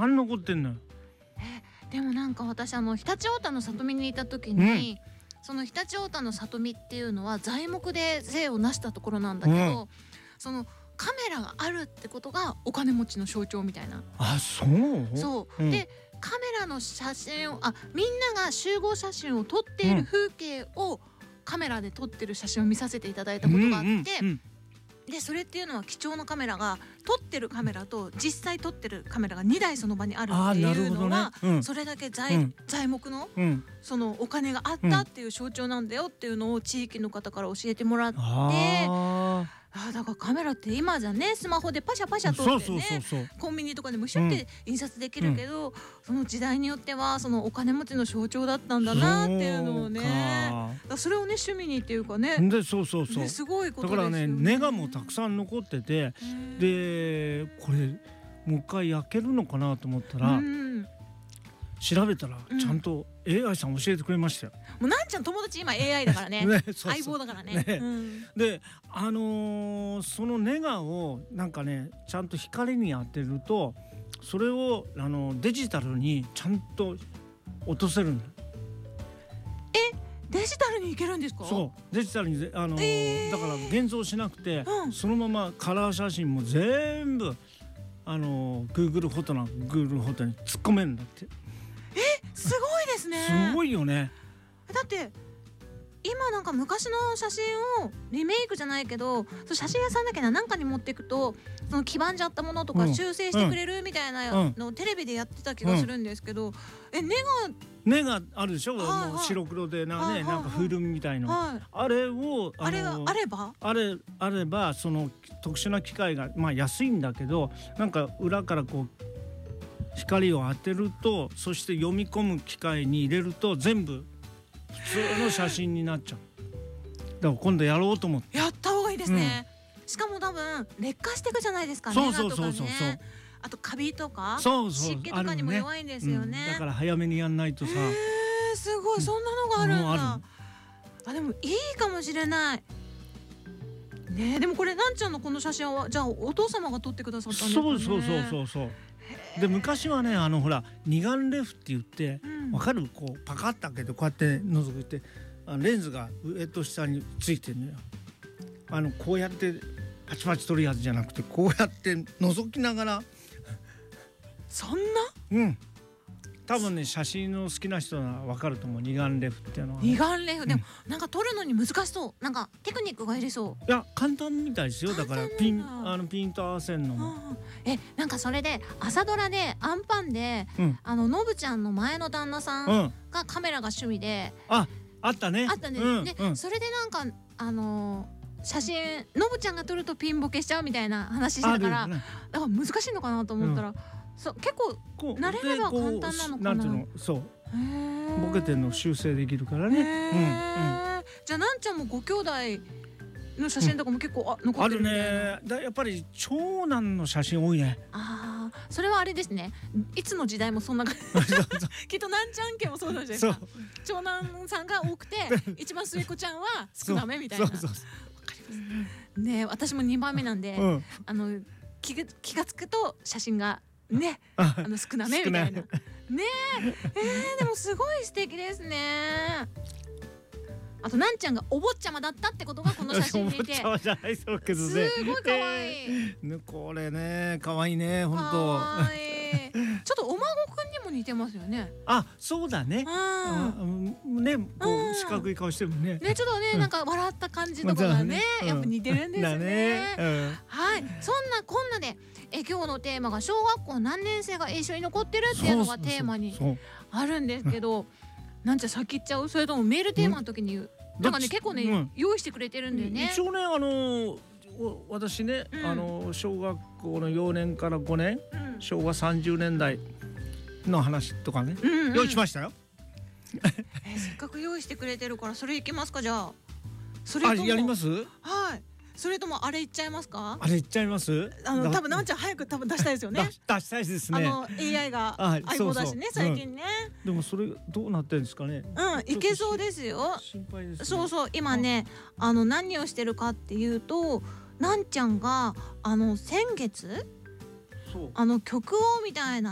さん残ってんのよ。 でもなんか私常陸太田の里見にいた時に、その常陸太田の里見っていうのは材木で税を成したところなんだけど、そのカメラがあるってことがお金持ちの象徴みたいな。 あ、そうそう、でカメラの写真をみんなが集合写真を撮っている風景をカメラで撮ってる写真を見させていただいたことがあって、でそれっていうのは貴重なカメラが撮ってるカメラと実際撮ってるカメラが2台その場にあるっていうのは、それだけ材木のそのお金があったっていう象徴なんだよっていうのを地域の方から教えてもらって、だからカメラって今じゃね、スマホでパシャパシャ撮ってね、コンビニとかでもシュッて印刷できるけど、その時代によってはそのお金持ちの象徴だったんだなっていうのをね、それをね趣味にっていうかね、ですごいことですよね。 だからね、ネガもたくさん残ってて、でこれもう一回焼けるのかなと思ったら、調べたらちゃんと AI さん教えてくれましたよ。 もうなんちゃん友達今 AI だからね相棒だからね。 でそのネガをなんかね、ちゃんと光に当てるとそれをデジタルにちゃんと落とせるんだ。 デジタルにいけるんですか？ そうデジタルにだから現像しなくて、そのままカラー写真も全部Google フォトに突っ込めるんだって。 すごいですね。 すごいよね。 だって今なんか昔の写真をリメイクじゃないけど、写真屋さんだけなんかに持っていくとその黄ばんじゃったものとか修正してくれるみたいなのをテレビでやってた気がするんですけど、 根があるでしょ、もう白黒でなんかフィルムみたいな、あれをあれがあればその特殊な機械が安いんだけど、なんか裏からこう光を当てると、そして読み込む機械に入れると全部普通の写真になっちゃう。だから今度やろうと思って。 やった方がいいですね。しかも多分劣化していくじゃないですかね。あとカビとか湿気とかにも弱いんですよね。 だから早めにやんないとさ。 すごい、そんなのがあるんだ。でもいいかもしれないね。でもこれなんちゃんのこの写真はじゃあお父様が撮ってくださったんですかね。そうで昔はね、ほら二眼レフって言って、わかる、こうパカッと開けてこうやって覗いて、レンズが上と下についてるのよ。こうやってパチパチ撮るやつじゃなくて、こうやって覗きながら。 そんな？ 多分ね、写真の好きな人は分かると思う。二眼レフっていうのは、 二眼レフでもなんか撮るのに難しそう、なんかテクニックがいりそう。 いや簡単みたいですよ。だからピント合わせるのも。 なんかそれで朝ドラでアンパンでのぶちゃんの前の旦那さんがカメラが趣味で、あったね。でそれでなんか写真のぶちゃんが撮るとピンボケしちゃうみたいな話してたから、だから難しいのかなと思ったら、結構慣れれば簡単なのかな。 なんていうの、そうボケてんの修正できるからね。 じゃあなんちゃんもご兄弟の写真とかも結構残ってるみたいな。 あるね。やっぱり長男の写真多いね。 それはあれですね。いつの時代もそんな感じきっとなんちゃん家もそうなんじゃないですか。長男さんが多くて一番末っ子ちゃんは少なめみたいな。わかりますね。私も2番目なんで、気がつくと写真がね、少なめみたいなね。でもすごい素敵ですね。あとなんちゃんがお坊ちゃまだったってことがこの写真にいて、 お坊ちゃまじゃないそうけどね、 すごい可愛い。 これね、可愛いね、本当。 ちょっとお孫くんにも似てますよね。 そうだね。ね、こう四角い顔してるね。 ね、ちょっとね、なんか笑った感じとかがね、やっぱ似てるんですね。はい、そんなこんなで今日のテーマが小学校何年生が一緒に残ってるっていうのがテーマにあるんですけど、なんちゃ先言っちゃう？それともメールテーマの時になんかね、結構ね用意してくれてるんだよね。 一応ね、私ね、小学校の4年から5年、昭和30年代の話とかね、用意しましたよ。 せっかく用意してくれてるから、それいきますか？じゃあそれともやります？ はい。それともあれいっちゃいますか？ あれいっちゃいます？ 多分なんちゃん早く出したいですよね。 出したいですね。 AI が相棒だしね、最近ね。 でもそれどうなってるんですかね。 いけそうですよ。 心配です。 そう今ね、何をしてるかっていうと、なんちゃんが先月曲をみたいな